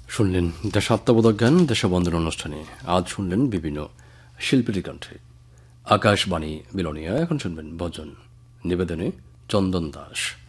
শুনলেন দেশাত্মবোধক গান দেশবন্ধন অনুষ্ঠানে। আজ শুনলেন বিভিন্ন শিল্পীর কণ্ঠে। আকাশবাণী বিলোনিয়া। এখন শুনবেন ভজন নিবেদনে চন্দন দাস।